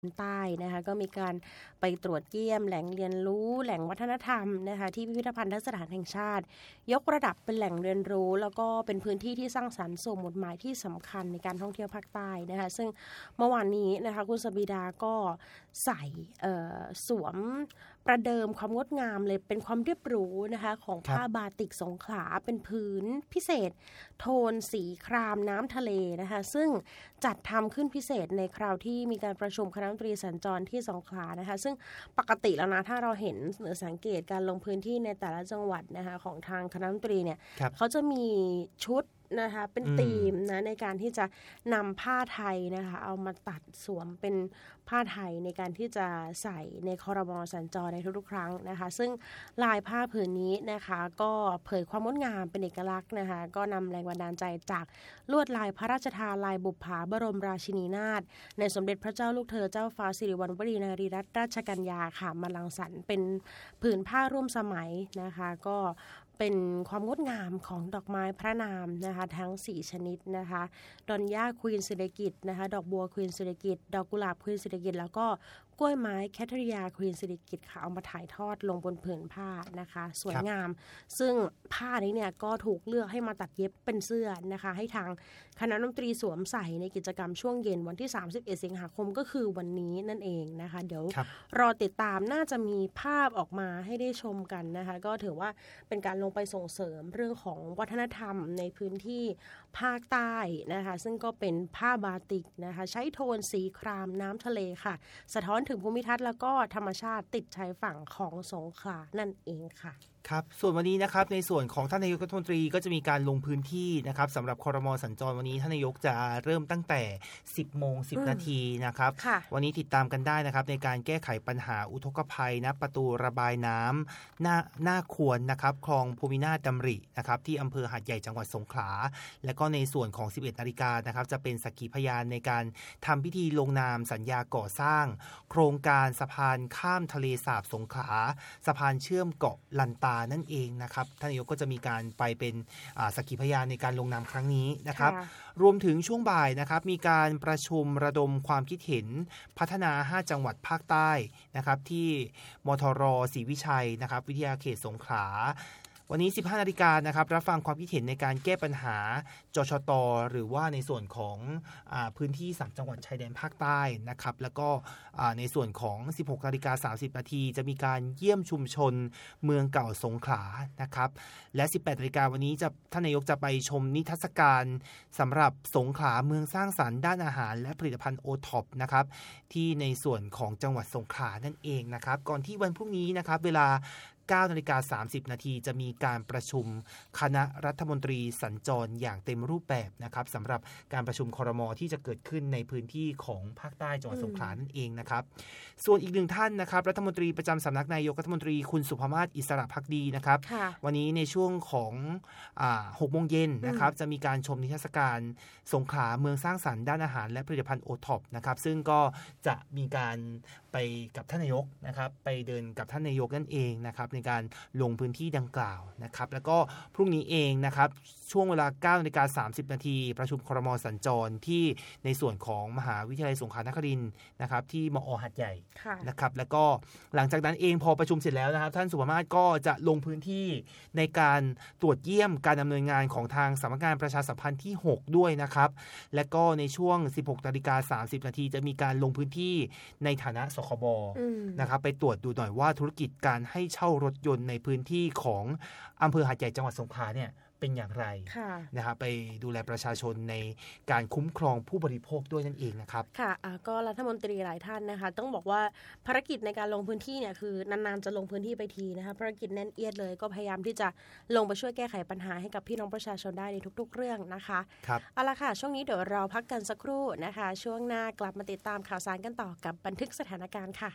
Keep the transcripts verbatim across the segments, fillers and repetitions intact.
ใต้นะคะก็มีการไปตรวจเยี่ยมแหล่งเรียนรู้แหล่งวัฒนธรรมนะคะที่พิพิธภัณฑสถานแห่งชาติยกระดับเป็นแหล่งเรียนรู้แล้วก็เป็นพื้นที่ที่สร้างสรรค์สู่หมุดหมายที่สำคัญในการท่องเที่ยวภาคใต้นะคะซึ่งเมื่อวานนี้นะคะคุณสบิดาก็ใส่สวมประเดิมความงดงามเลยเป็นความเรียบหรูนะคะของผ้าบาติกสงขลาเป็นพื้นพิเศษโทนสีครามน้ำทะเลนะคะซึ่งจัดทำขึ้นพิเศษในคราวที่มีการประชุมคณะรัฐมนตรีสัญจรที่สงขลานะคะซึ่งปกติแล้วนะถ้าเราเห็นหรือสังเกตการลงพื้นที่ในแต่ละจังหวัดนะคะของทางคณะรัฐมนตรีเนี่ยเขาจะมีชุดนะคะเป็นธีมนะในการที่จะนำผ้าไทยนะคะเอามาตัดสวมเป็นผ้าไทยในการที่จะใส่ในครม.สัญจรในทุกๆครั้งนะคะซึ่งลายผ้าผืนนี้นะคะก็เผยความงดงามเป็นเอกลักษณ์นะคะก็นำแรงบันดาลใจจากลวดลายพระราชทานลายบุปผาบรมราชินีนาถในสมเด็จพระเจ้าลูกเธอเจ้าฟ้าสิริวัณวรีนารีรัตนราชกัญญาค่ะมารังสรรค์เป็นผืนผ้าร่วมสมัยนะคะก็เป็นความงดงามของดอกไม้พระนามนะคะทั้งสี่ชนิดนะคะดอนย่าควีนศิริกิติ์นะคะดอกบัวควีนศิริกิติ์ดอกกุหลาบควีนศิริกิติ์แล้วก็กล้วยไม้แคทริยาควีนศิริกิติ์ค่ะเอามาถ่ายทอดลงบนผืนผ้านะคะสวยงามซึ่งผ้านี้เนี่ยก็ถูกเลือกให้มาตัดเย็บเป็นเสื้อนะคะให้ทางคณะรัฐมนตรีสวมใส่ในกิจกรรมช่วงเย็นวันที่สามสิบเอ็ดสิงหาคมก็คือวันนี้นั่นเองนะคะเดี๋ยวรอติดตามน่าจะมีภาพออกมาให้ได้ชมกันนะคะก็ถือว่าเป็นการลงไปส่งเสริมเรื่องของวัฒนธรรมในพื้นที่ภาคใต้นะคะซึ่งก็เป็นผ้าบาติกนะคะใช้โทนสีครามน้ำทะเลค่ะสะท้อนถึงภูมิทัศน์แล้วก็ธรรมชาติติดชายฝั่งของสงขลานั่นเองค่ะครับส่วนวันนี้นะครับในส่วนของท่านนายกรัฐมนตรีก็จะมีการลงพื้นที่นะครับสำหรับครม.สัญจรวันนี้ท่านนายกจะเริ่มตั้งแต่ สิบโมงสิบ นาทีนะครับวันนี้ติดตามกันได้นะครับในการแก้ไขปัญหาอุทกภัยนะประตูระบายน้ำหน้าหน้าควรนะครับคลองภูมินาถดำรินะครับที่อำเภอหาดใหญ่จังหวัดสงขลาและก็ในส่วนของ สิบเอ็ด นาฬิกานะครับจะเป็นสักขีพยานในการทำพิธีลงนามสัญญาก่อสร้างโครงการสะพานข้ามทะเลสาบสงขลาสะพานเชื่อมเกาะลันตานั่นเองนะครับท่านนายกก็จะมีการไปเป็นสักขีพยานในการลงนามครั้งนี้นะครับรวมถึงช่วงบ่ายนะครับมีการประชุมระดมความคิดเห็นพัฒนาห้าจังหวัดภาคใต้นะครับที่มทรศรีวิชัยนะครับวิทยาเขตสงขลาวันนี้ สิบห้า นาฬิกานะครับรับฟังความคิดเห็นในการแก้ปัญหาจชต.หรือว่าในส่วนของอาพื้นที่สามจังหวัดชายแดนภาคใต้นะครับแล้วก็ในส่วนของ สิบหก นาฬิกา สามสิบ นาทีจะมีการเยี่ยมชุมชนเมืองเก่าสงขลานะครับและ สิบแปด นาฬิกาวันนี้จะท่านนายกจะไปชมนิทรรศการสำหรับสงขลาเมืองสร้างสรรค์ด้านอาหารและผลิตภัณฑ์โอท็อปนะครับที่ในส่วนของจังหวัดสงขลานั่นเองนะครับก่อนที่วันพรุ่งนี้นะครับเวลาเก้านาฬิกาสามสิบนาทีจะมีการประชุมคณะรัฐมนตรีสัญจรอย่างเต็มรูปแบบนะครับสำหรับการประชุมครม.ที่จะเกิดขึ้นในพื้นที่ของภาคใต้จังหวัดสงขลานั่นเองนะครับส่วนอีกหนึ่งท่านนะครับรัฐมนตรีประจำสำนักนายกรัฐมนตรีคุณสุภมาศอิสระภักดีนะครับวันนี้ในช่วงของหกโมงเย็นนะครับจะมีการชมนิทรรศการสงขลาเมืองสร้างสรรค์ด้านอาหารและผลิตภัณฑ์โอท็อปนะครับซึ่งก็จะมีการไปกับท่านนายกนะครับไปเดินกับท่านนายกนั่นเองนะครับในการลงพื้นที่ดังกล่าวนะครับแล้วก็พรุ่งนี้เองนะครับช่วงเวลา เก้านาฬิกาสามสิบ นาทีประชุมครม.สัญจรที่ในส่วนของมหาวิทยาลัยสงขลานครินทร์นะครับที่มอ.หาดใหญ่นะครับแล้วก็หลังจากนั้นเองพอประชุมเสร็จแล้วนะครับท่านสุภมาศก็จะลงพื้นที่ในการตรวจเยี่ยมการดำเนินงานของทางสำนักงานประชาสัมพันธ์ที่หกด้วยนะครับและก็ในช่วง สิบหกนาฬิกาสามสิบ นาทีจะมีการลงพื้นที่ในฐานะสคบนะครับไปตรวจดูหน่อยว่าธุรกิจการให้เช่ารถยนต์ในพื้นที่ของอำเภอหาดใหญ่จังหวัดสงขลาเนี่ยเป็นอย่างไรนะครับไปดูแลประชาชนในการคุ้มครองผู้บริโภคด้วยนั่นเองนะครับค่ะก็รัฐมนตรีหลายท่านนะคะต้องบอกว่าภารกิจในการลงพื้นที่เนี่ยคือนานๆจะลงพื้นที่ไปทีนะคะภารกิจแน่นเอียดเลยก็พยายามที่จะลงไปช่วยแก้ไขปัญหาให้กับพี่น้องประชาชนได้ในทุกๆเรื่องนะคะครับเอาละค่ะช่วงนี้เดี๋ยวเราพักกันสักครู่นะคะช่วงหน้ากลับมาติดตามข่าวสารกันต่อกับบันทึกสถานการณ์ค่ะ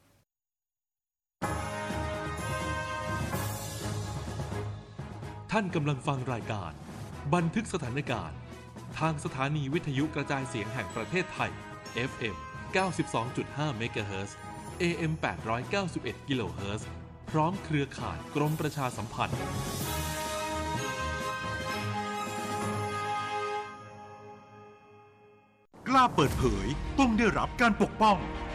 ท่านกำลังฟังรายการบันทึกสถานการณ์ทางสถานีวิทยุกระจายเสียงแห่งประเทศไทย เอฟ เอ็ม เก้าสิบสองจุดห้า เมกะเฮิรตซ์ เอ เอ็ม แปดร้อยเก้าสิบเอ็ด กิโลเฮิรตซ์ พร้อมเครือข่ายกรมประชาสัมพันธ์กล้าเปิดเผยต้องได้รับการปกป้อง